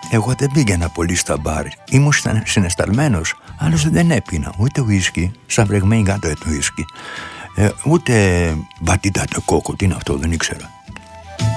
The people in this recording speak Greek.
Εγώ δεν πήγαινα πολύ στα μπαρ. Ήμουν συναισθαλμένος, άλλωστε δεν έπινα ούτε ουίσκι, σαν βρεγμένη κάτω το ουίσκι, ούτε μπατίτα το κόκο, τι είναι αυτό, δεν ήξερα.